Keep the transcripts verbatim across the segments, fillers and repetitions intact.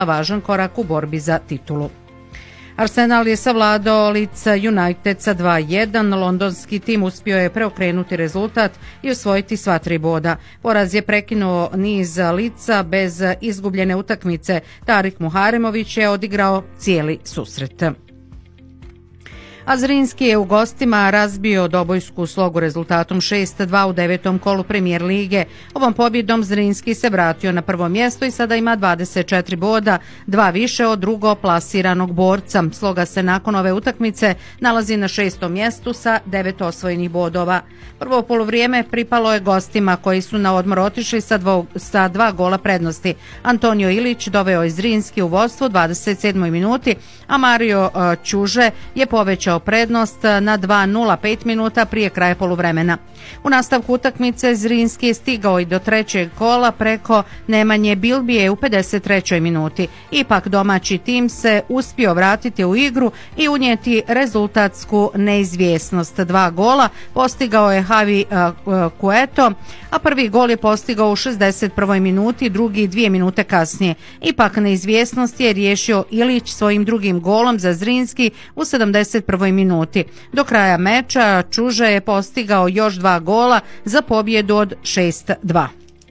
važan korak u borbi za titulu. Arsenal je savladao Leeds United sa dva jedan, londonski tim uspio je preokrenuti rezultat i osvojiti sva tri boda. Poraz je prekinuo niz Leedsa bez izgubljene utakmice. Tarik Muharemović je odigrao cijeli susret. A Zrinski je u gostima razbio Dobojsku Slogu rezultatom šest dva u devetom kolu Premijer lige. Ovom pobjedom Zrinski se vratio na prvo mjesto i sada ima dvadeset četiri boda, dva više od drugo plasiranog borca. Sloga se nakon ove utakmice nalazi na šestom mjestu sa devet osvojenih bodova. Prvo poluvrijeme pripalo je gostima koji su na odmor otišli sa, dvo, sa dva gola prednosti. Antonio Ilić doveo je Zrinski u vodstvo u dvadeset sedmoj minuti, a Mario Ćuže je povećao prednost na dva nula pet minuta prije kraja poluvremena. U nastavku utakmice Zrinski je stigao i do trećeg kola preko Nemanje Bilbije u pedeset trećoj minuti. Ipak domaći tim se uspio vratiti u igru i unijeti rezultatsku neizvjesnost. Dva gola postigao je Javi Cueto, a prvi gol je postigao u šezdeset prvoj minuti, drugi dvije minute kasnije. Ipak neizvjesnost je riješio Ilić svojim drugim golom za Zrinski u sedamdeset prvoj minuti. Do kraja meča Ćuže je postigao još dva gola za pobjedu od šest dva.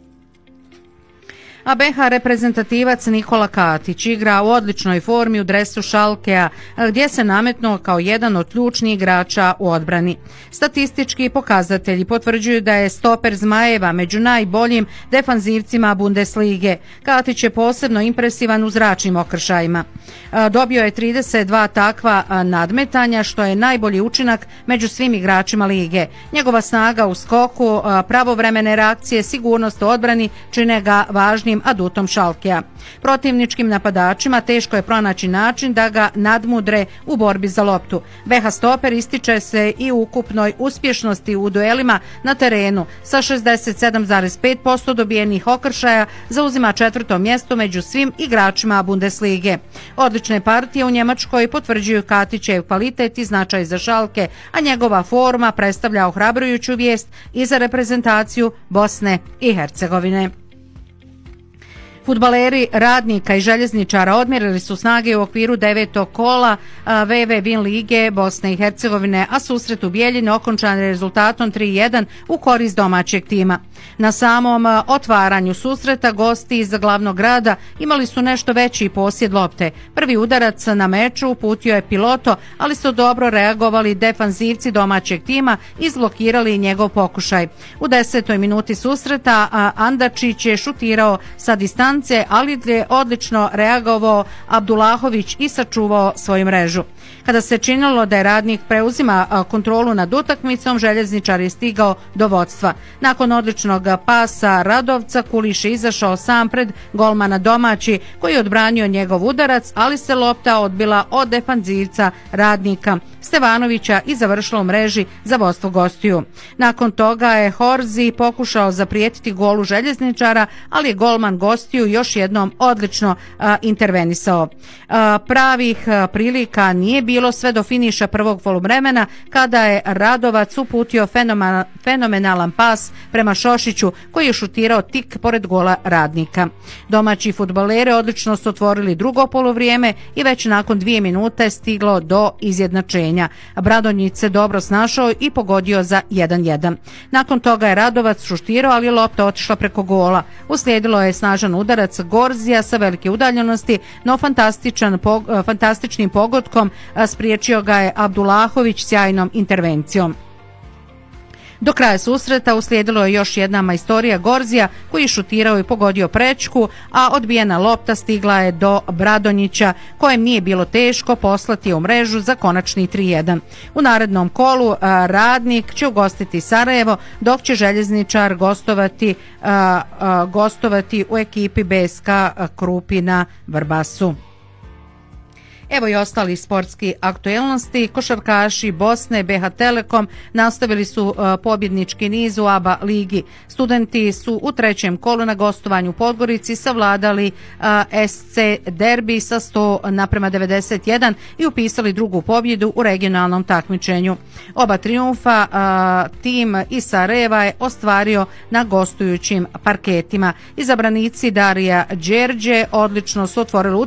A B H reprezentativac Nikola Katić igra u odličnoj formi u dresu Schalkea, gdje se nametnuo kao jedan od ključnih igrača u odbrani. Statistički pokazatelji potvrđuju da je stoper Zmajeva među najboljim defanzivcima Bundeslige. Katić je posebno impresivan u zračnim okršajima. Dobio je trideset dva takva nadmetanja, što je najbolji učinak među svim igračima lige. Njegova snaga u skoku, pravovremene reakcije, sigurnost u odbrani čine ga važnim adutom Schalkea. Protivničkim napadačima teško je pronaći način da ga nadmudre u borbi za loptu. B H stoper ističe se i u ukupnoj uspješnosti u duelima na terenu. Sa šezdeset sedam zarez pet posto dobijenih okršaja zauzima četvrto mjesto među svim igračima Bundeslige. Odlične partije u Njemačkoj potvrđuju Katićev kvalitet i značaj za Schalke, a njegova forma predstavlja ohrabrujuću vijest i za reprezentaciju Bosne i Hercegovine. Fudbaleri Radnika i Željezničara odmjerili su snage u okviru devetog kola V V Win lige Bosne i Hercegovine, a susret u Bijeljini okončan rezultatom tri jedan u korist domaćeg tima. Na samom otvaranju susreta gosti iz glavnog grada imali su nešto veći posjed lopte. Prvi udarac na meču uputio je Piloto, ali su dobro reagovali defanzivci domaćeg tima i izblokirali njegov pokušaj. U desetoj minuti susreta Andačić je šutirao sa distance, ali je odlično reagovao Abdulahović i sačuvao svoju mrežu. Kada se činilo da je Radnik preuzima kontrolu nad utakmicom, Željezničar je stigao do vodstva. Nakon odličnog pasa Radovca, Kuliš je izašao sam pred golmana domaći koji je odbranio njegov udarac, ali se lopta odbila od defanzivca Radnika Stevanovića i završila u mreži za vodstvo gostiju. Nakon toga je Horzi pokušao zaprijetiti golu Željezničara, ali je golman gostiju još jednom odlično a, intervenisao. A, pravih a, prilika nije bilo sve do finiša prvog poluvremena, kada je Radovac uputio fenomenalan pas prema Šošiću, koji je šutirao tik pored gola Radnika. Domaći fudbaleri odlično su otvorili drugo poluvrijeme i već nakon dvije minute stiglo do izjednačenja. Bradonjić se dobro snašao i pogodio za jedan jedan. Nakon toga je Radovac šutirao, ali je lopta otišla preko gola. Uslijedilo je snažan udarac Gorzija sa velike udaljenosti, no fantastičan, fantastičnim pogodkom spriječio ga je Abdulahović sjajnom intervencijom. Do kraja susreta uslijedilo je još jedna majstorija Gorzija, koji je šutirao i pogodio prečku, a odbijena lopta stigla je do Bradonjića, kojem nije bilo teško poslati u mrežu za konačni tri jedan. U narednom kolu a, Radnik će ugostiti Sarajevo, dok će Željezničar gostovati, a, a, gostovati u ekipi B S K Krupi na Vrbasu. Evo i ostali sportski aktuelnosti. Košarkaši Bosne, B H Telekom, nastavili su uh, pobjednički niz u A B A ligi. Studenti su u trećem kolu na gostovanju u Podgorici savladali uh, S C derbi sa sto naprema devedeset jedan i upisali drugu pobjedu u regionalnom takmičenju. Oba triumfa uh, tim iz Sarajeva je ostvario na gostujućim parketima. Izabranici Darija Đerđe odlično su otvorili